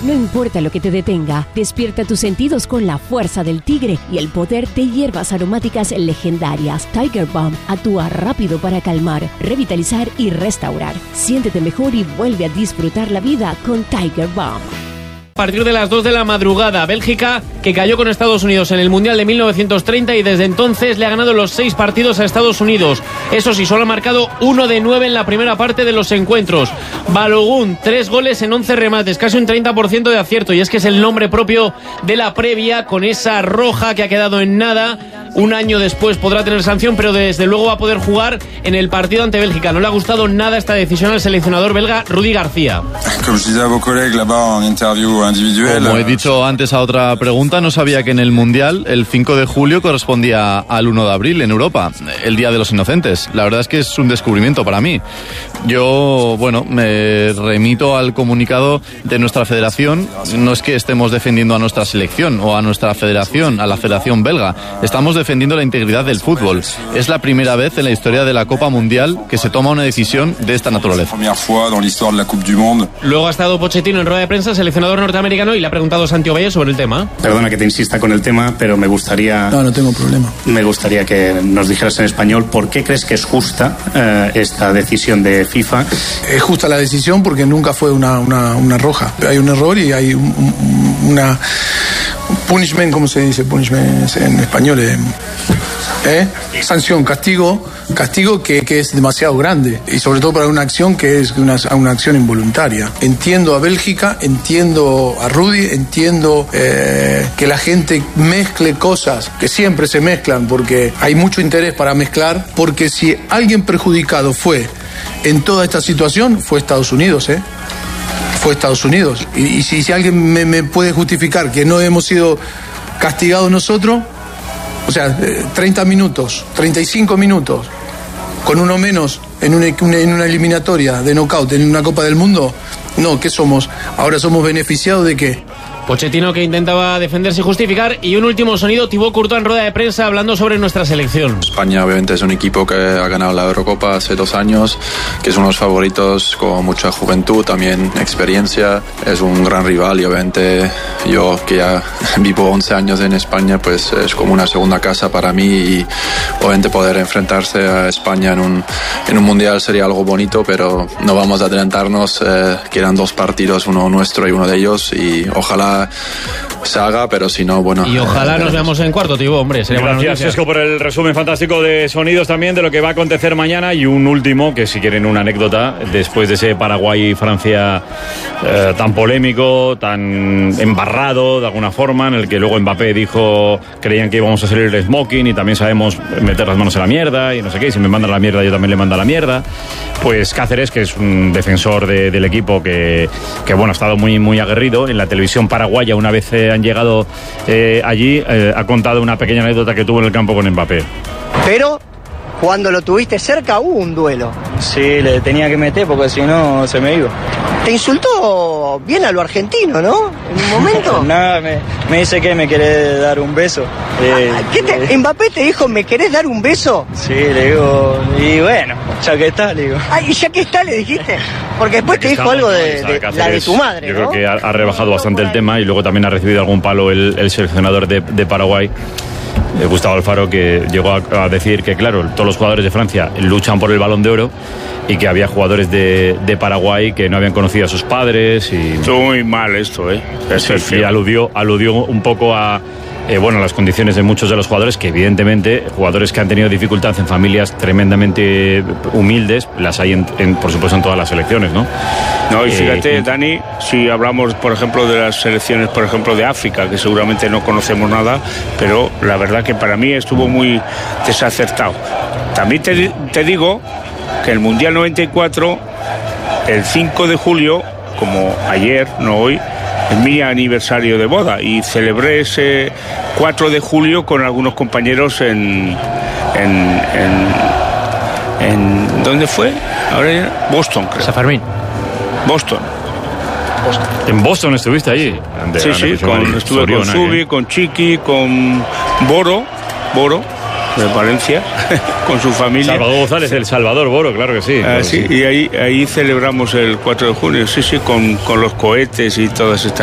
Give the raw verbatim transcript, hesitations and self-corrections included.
No importa lo que te detenga, despierta tus sentidos con la fuerza del tigre y el poder de hierbas aromáticas legendarias. Tiger Balm actúa rápido para calmar, revitalizar y restaurar. Siéntete mejor y vuelve a disfrutar la vida con Tiger Balm. A partir de las dos de la madrugada, Bélgica, que cayó con Estados Unidos en el Mundial de mil novecientos treinta y desde entonces le ha ganado los seis partidos a Estados Unidos. Eso sí, solo ha marcado uno de nueve en la primera parte de los encuentros. Balogun, tres goles en once remates, casi un treinta por ciento de acierto, y es que es el nombre propio de la previa, con esa roja que ha quedado en nada. Un año después podrá tener sanción, pero desde luego va a poder jugar en el partido ante Bélgica. No le ha gustado nada esta decisión al seleccionador belga Rudi García. Como he dicho antes a otra pregunta, no sabía que en el Mundial el cinco de julio correspondía al uno de abril en Europa, el Día de los Inocentes. La verdad es que es un descubrimiento para mí. Yo, bueno, me remito al comunicado de nuestra federación. No es que estemos defendiendo a nuestra selección o a nuestra federación, a la federación belga. Estamos defendiendo la integridad del fútbol. Es la primera vez en la historia de la Copa Mundial que se toma una decisión de esta naturaleza. Luego ha estado Pochettino en rueda de prensa, seleccionador norteamericano, y le ha preguntado a Santi Ovalle sobre el tema. Perdona que te insista con el tema, pero me gustaría... No, no tengo problema. Me gustaría que nos dijeras en español por qué crees que es justa eh, esta decisión de FIFA. Es justa la decisión porque nunca fue una, una, una roja. Hay un error y hay un, un, una... punishment, ¿cómo se dice? Punishment en español. Eh, ¿eh? Sanción, castigo, castigo que, que es demasiado grande. Y sobre todo para una acción que es una, una acción involuntaria. Entiendo a Bélgica, entiendo a Rudi, entiendo eh, que la gente mezcle cosas que siempre se mezclan porque hay mucho interés para mezclar. Porque si alguien perjudicado fue en toda esta situación, fue Estados Unidos, ¿eh? Fue Estados Unidos. Y, y si, si alguien me, me puede justificar que no hemos sido castigados nosotros, o sea, treinta minutos, treinta y cinco minutos, con uno menos en una, en una eliminatoria de knockout en una Copa del Mundo, no, ¿qué somos? Ahora somos beneficiados de qué. Pochettino, que intentaba defenderse y justificar. Y un último sonido, Thibaut Courtois en rueda de prensa hablando sobre nuestra selección. España obviamente es un equipo que ha ganado la Eurocopa hace dos años, que es uno de los favoritos con mucha juventud, también experiencia, es un gran rival y obviamente yo que ya vivo once años en España, pues es como una segunda casa para mí y obviamente poder enfrentarse a España en un, en un mundial sería algo bonito, pero no vamos a adelantarnos, eh, quedan dos partidos, uno nuestro y uno de ellos, y ojalá se haga, pero si no, bueno. Y ojalá nos veamos en cuarto, tío, hombre. Sería Gracias, Sesco, por el resumen fantástico de sonidos también de lo que va a acontecer mañana. Y un último, que si quieren una anécdota, después de ese Paraguay-Francia eh, tan polémico, tan embarrado de alguna forma, en el que luego Mbappé dijo, creían que íbamos a salir el smoking y también sabemos meter las manos en la mierda y no sé qué, y si me mandan la mierda yo también le mando la mierda. Pues Cáceres, que es un defensor de, del equipo que, que bueno, ha estado muy, muy aguerrido en la televisión paraguaya, una vez eh, han llegado eh, allí, eh, ha contado una pequeña anécdota que tuvo en el campo con Mbappé. Pero cuando lo tuviste cerca hubo un duelo. Sí, le tenía que meter porque si no se me iba. Te insultó bien a lo argentino, ¿no? En un momento. Nada, me, me dice que me quiere dar un beso. Eh, ¿Qué te, ¿Mbappé te dijo, me querés dar un beso? Sí, le digo, y bueno, ya que está, le digo. Ah, y ya que está, le dijiste. Porque después te dijo algo de, de la de tu madre, Yo ¿no? creo que ha, ha rebajado bastante el tema y luego también ha recibido algún palo el, el seleccionador de, de Paraguay, eh, Gustavo Alfaro, que llegó a, a decir que, claro, todos los jugadores de Francia luchan por el Balón de Oro y que había jugadores de, de Paraguay que no habían conocido a sus padres. Y estuvo muy mal esto, ¿eh? Sí, y aludió, aludió un poco a... Eh, bueno, las condiciones de muchos de los jugadores, que evidentemente, jugadores que han tenido dificultad en familias tremendamente humildes, las hay, en, en, por supuesto, en todas las selecciones, ¿no? No, y fíjate, eh, Dani, si hablamos, por ejemplo, de las selecciones, por ejemplo, de África, que seguramente no conocemos nada, pero la verdad que para mí estuvo muy desacertado. También te, te digo que el Mundial noventa y cuatro, el cinco de julio, como ayer, no hoy, es mi aniversario de boda y celebré ese cuatro de julio con algunos compañeros en en, en, en ¿dónde fue? Ahora Boston, creo. San Fermín. Boston. Boston. En Boston estuviste allí. De, sí, sí, con, estuve Soriona, con Subi, ¿eh? Con Chiqui, con Boro, Boro de Valencia, con su familia. Salvador González, el Salvador Boro, claro que sí. Ah, claro sí, sí, y ahí, ahí celebramos el cuatro de junio, sí, sí, con, con los cohetes y todas estas